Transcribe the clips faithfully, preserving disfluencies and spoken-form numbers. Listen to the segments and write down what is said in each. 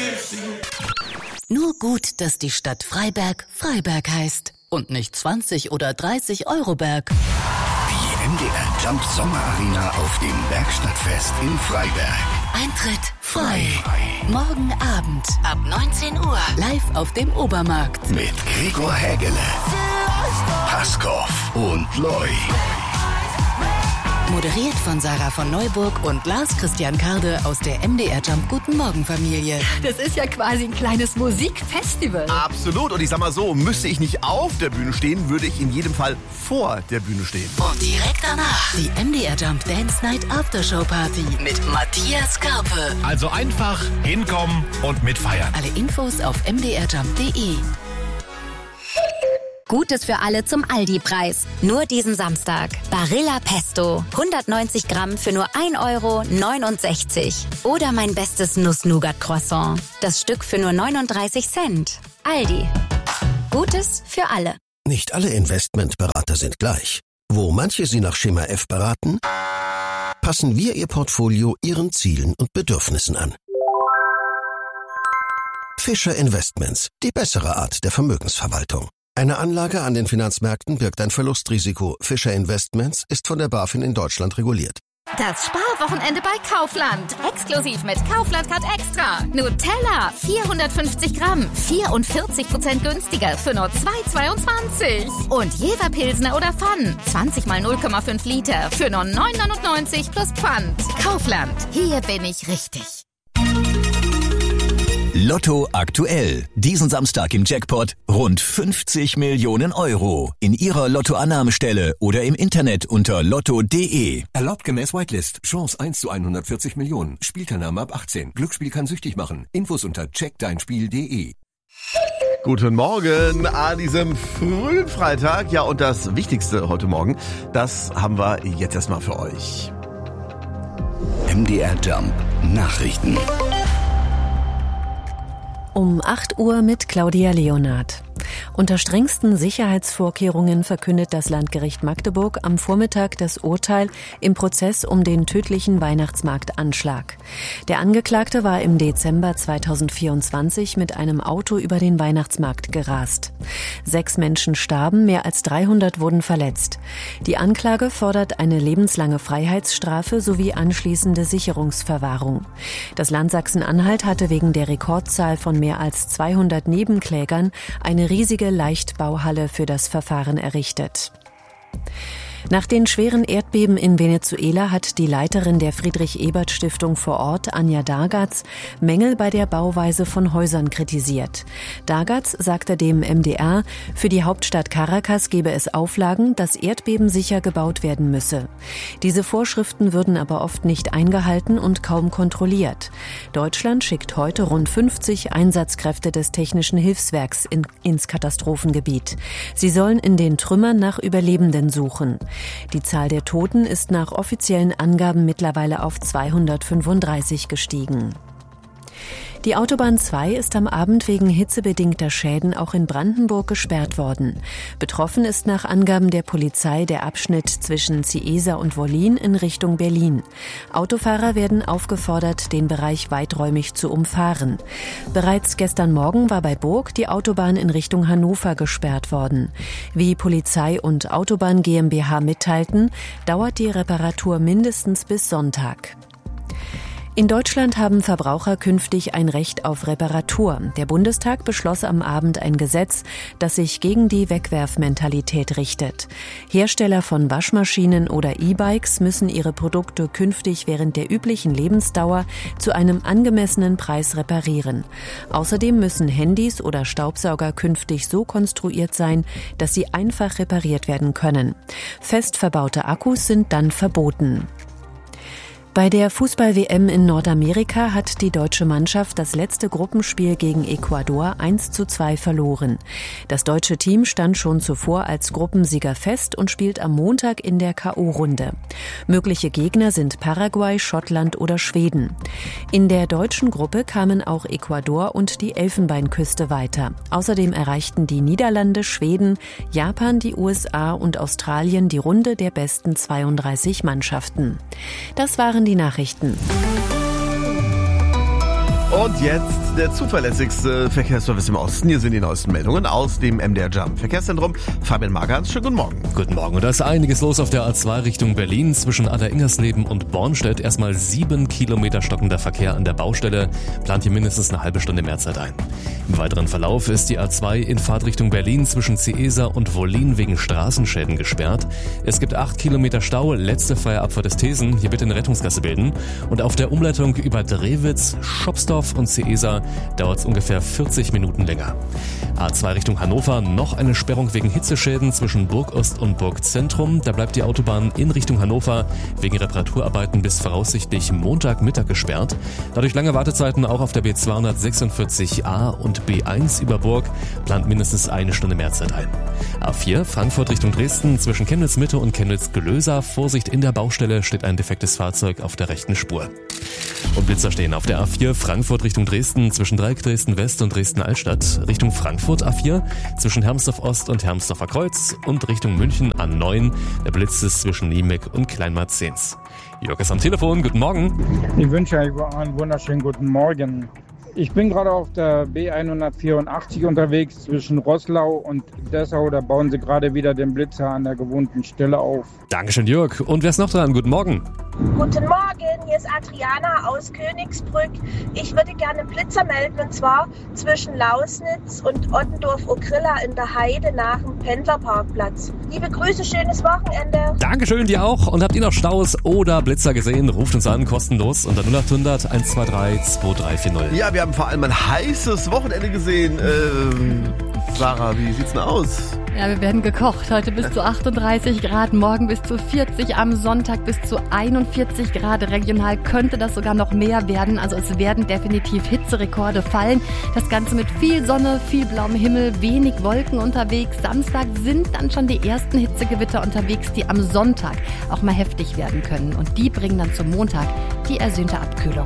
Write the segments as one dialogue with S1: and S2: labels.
S1: Nur gut, dass die Stadt Freiberg Freiberg heißt und nicht zwanzig oder dreißig Euro Berg.
S2: Die M D R Jump Sommerarena auf dem Bergstadtfest in Freiberg.
S1: Eintritt frei. Morgen Abend ab neunzehn Uhr live auf dem Obermarkt.
S2: Mit Gregor Hägele, Paskov und Loy.
S1: Moderiert von Sarah von Neuburg und Lars Christian Karde aus der M D R Jump Guten Morgen Familie.
S3: Das ist ja quasi ein kleines Musikfestival.
S4: Absolut. Und ich sag mal so, müsste ich nicht auf der Bühne stehen, würde ich in jedem Fall vor der Bühne stehen.
S1: Und direkt danach die M D R Jump Dance Night Aftershow Party mit Matthias Karpe.
S5: Also einfach hinkommen und mitfeiern.
S1: Alle Infos auf m d r jump punkt d e.
S6: Gutes für alle zum Aldi-Preis. Nur diesen Samstag. Barilla Pesto. hundertneunzig Gramm für nur ein Euro neunundsechzig. Oder mein bestes Nuss-Nougat-Croissant. Das Stück für nur neununddreißig Cent. Aldi. Gutes für alle.
S7: Nicht alle Investmentberater sind gleich. Wo manche Sie nach Schema F beraten, passen wir Ihr Portfolio Ihren Zielen und Bedürfnissen an. Fischer Investments. Die bessere Art der Vermögensverwaltung. Eine Anlage an den Finanzmärkten birgt ein Verlustrisiko. Fischer Investments ist von der BaFin in Deutschland reguliert.
S8: Das Sparwochenende bei Kaufland. Exklusiv mit Kaufland Card Extra. Nutella, vierhundertfünfzig Gramm, vierundvierzig Prozent günstiger für nur zwei Euro zweiundzwanzig. Und Jever Pilsner oder Pfann, zwanzig mal null Komma fünf Liter für nur neun Euro neunundneunzig plus Pfand. Kaufland, hier bin ich richtig.
S9: Lotto aktuell. Diesen Samstag im Jackpot rund fünfzig Millionen Euro. In Ihrer Lottoannahmestelle oder im Internet unter lotto punkt de.
S10: Erlaubt gemäß Whitelist. Chance eins zu hundertvierzig Millionen. Spielteilnahme ab achtzehn. Glücksspiel kann süchtig machen. Infos unter check dein spiel punkt de.
S4: Guten Morgen an diesem frühen Freitag. Ja, und das Wichtigste heute Morgen, das haben wir jetzt erstmal für euch.
S2: M D R Jump Nachrichten.
S11: Um acht Uhr mit Claudia Leonard. Unter strengsten Sicherheitsvorkehrungen verkündet das Landgericht Magdeburg am Vormittag das Urteil im Prozess um den tödlichen Weihnachtsmarktanschlag. Der Angeklagte war im Dezember zweitausendvierundzwanzig mit einem Auto über den Weihnachtsmarkt gerast. Sechs Menschen starben, mehr als dreihundert wurden verletzt. Die Anklage fordert eine lebenslange Freiheitsstrafe sowie anschließende Sicherungsverwahrung. Das Land Sachsen-Anhalt hatte wegen der Rekordzahl von mehr als zweihundert Nebenklägern eine riesige Leichtbauhalle für das Verfahren errichtet. Nach den schweren Erdbeben in Venezuela hat die Leiterin der Friedrich-Ebert-Stiftung vor Ort, Anja Dargatz, Mängel bei der Bauweise von Häusern kritisiert. Dargatz sagte dem M D R, für die Hauptstadt Caracas gebe es Auflagen, dass erdbebensicher gebaut werden müsse. Diese Vorschriften würden aber oft nicht eingehalten und kaum kontrolliert. Deutschland schickt heute rund fünfzig Einsatzkräfte des Technischen Hilfswerks in, ins Katastrophengebiet. Sie sollen in den Trümmern nach Überlebenden suchen. Die Zahl der Toten ist nach offiziellen Angaben mittlerweile auf zweihundertfünfunddreißig gestiegen. Die Autobahn zwei ist am Abend wegen hitzebedingter Schäden auch in Brandenburg gesperrt worden. Betroffen ist nach Angaben der Polizei der Abschnitt zwischen Ciesa und Wollin in Richtung Berlin. Autofahrer werden aufgefordert, den Bereich weiträumig zu umfahren. Bereits gestern Morgen war bei Burg die Autobahn in Richtung Hannover gesperrt worden. Wie Polizei und Autobahn GmbH mitteilten, dauert die Reparatur mindestens bis Sonntag. In Deutschland haben Verbraucher künftig ein Recht auf Reparatur. Der Bundestag beschloss am Abend ein Gesetz, das sich gegen die Wegwerfmentalität richtet. Hersteller von Waschmaschinen oder E-Bikes müssen ihre Produkte künftig während der üblichen Lebensdauer zu einem angemessenen Preis reparieren. Außerdem müssen Handys oder Staubsauger künftig so konstruiert sein, dass sie einfach repariert werden können. Fest verbaute Akkus sind dann verboten. Bei der Fußball-W M in Nordamerika hat die deutsche Mannschaft das letzte Gruppenspiel gegen Ecuador eins zu zwei verloren. Das deutsche Team stand schon zuvor als Gruppensieger fest und spielt am Montag in der K O-Runde. Mögliche Gegner sind Paraguay, Schottland oder Schweden. In der deutschen Gruppe kamen auch Ecuador und die Elfenbeinküste weiter. Außerdem erreichten die Niederlande, Schweden, Japan, die U S A und Australien die Runde der besten zweiunddreißig Mannschaften. Das waren die Nachrichten.
S4: Und jetzt der zuverlässigste Verkehrsservice im Osten. Hier sind die neuesten Meldungen aus dem M D R Jump Verkehrszentrum. Fabian Margans, schönen guten Morgen.
S12: Guten Morgen. Und da ist einiges los auf der A zwei Richtung Berlin zwischen Adler-Ingersleben und Bornstedt. Erstmal sieben Kilometer stockender Verkehr an der Baustelle. Plant hier mindestens eine halbe Stunde mehr Zeit ein. Im weiteren Verlauf ist die A zwei in Fahrtrichtung Berlin zwischen Ciesa und Wollin wegen Straßenschäden gesperrt. Es gibt acht Kilometer Stau, letzte freie Abfahrt des Thesen. Hier bitte eine Rettungsgasse bilden. Und auf der Umleitung über Drewitz, Schopsdorf und Ciesa dauert es ungefähr vierzig Minuten länger. A zwei Richtung Hannover, noch eine Sperrung wegen Hitzeschäden zwischen Burgost und Burgzentrum. Da bleibt die Autobahn in Richtung Hannover wegen Reparaturarbeiten bis voraussichtlich Montagmittag gesperrt. Dadurch lange Wartezeiten auch auf der B zweihundertsechsundvierzig A und B eins über Burg, plant mindestens eine Stunde mehr Zeit ein. A vier Frankfurt Richtung Dresden zwischen Chemnitz Mitte und Chemnitz Gelösa. Vorsicht, in der Baustelle steht ein defektes Fahrzeug auf der rechten Spur. Und Blitzer stehen auf der A vier Frankfurt Richtung Dresden zwischen Dreieck Dresden West und Dresden Altstadt. Richtung Frankfurt A vier zwischen Hermsdorf Ost und Hermsdorfer Kreuz und Richtung München A neun. Der Blitz ist zwischen Niemek und Kleinmarzens. Jörg ist am Telefon, guten Morgen.
S13: Ich wünsche euch einen wunderschönen guten Morgen. Ich bin gerade auf der B hundertvierundachtzig unterwegs zwischen Roßlau und Dessau. Da bauen sie gerade wieder den Blitzer an der gewohnten Stelle auf.
S12: Dankeschön, Jörg. Und wer ist noch dran? Guten Morgen.
S14: Guten Morgen, hier ist Adriana aus Königsbrück. Ich würde gerne einen Blitzer melden, und zwar zwischen Lausnitz und Ottendorf-Okrilla in der Heide nach dem Pendlerparkplatz. Liebe Grüße, schönes Wochenende.
S12: Dankeschön, dir auch. Und habt ihr noch Staus oder Blitzer gesehen? Ruft uns an, kostenlos unter null acht hundert eins zwei drei zwei drei vier null.
S4: Ja, wir haben vor allem ein heißes Wochenende gesehen. Ähm, Sarah, wie sieht's denn aus?
S3: Ja, wir werden gekocht. Heute bis zu achtunddreißig Grad, morgen bis zu vierzig, am Sonntag bis zu einundvierzig Grad. Regional könnte das sogar noch mehr werden. Also es werden definitiv Hitzerekorde fallen. Das Ganze mit viel Sonne, viel blauem Himmel, wenig Wolken unterwegs. Samstag sind dann schon die ersten Hitzegewitter unterwegs, die am Sonntag auch mal heftig werden können. Und die bringen dann zum Montag die ersöhnte Abkühlung.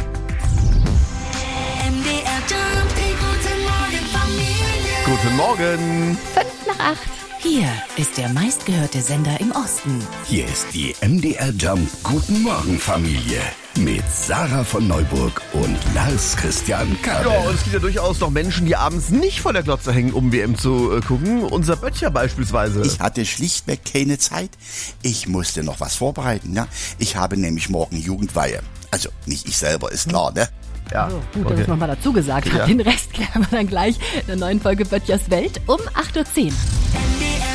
S1: M D R Jump, die gute Morgen Familie.
S4: Guten Morgen.
S3: Fünf nach acht.
S1: Hier ist der meistgehörte Sender im Osten.
S2: Hier ist die M D R Jump Guten Morgen Familie mit Sarah von Neuburg und Lars Christian Kabel.
S4: Ja, und es gibt ja durchaus noch Menschen, die abends nicht vor der Glotze hängen, um W M zu äh, gucken. Unser Böttcher beispielsweise.
S15: Ich hatte schlichtweg keine Zeit. Ich musste noch was vorbereiten. Ne? Ich habe nämlich morgen Jugendweihe. Also nicht ich selber, ist klar, ne?
S4: Ja,
S3: so, gut,
S4: okay.
S3: dass es nochmal dazu gesagt hat.
S4: Ja.
S3: Den Rest klären wir dann gleich in der neuen Folge Böttchers Welt um acht Uhr zehn.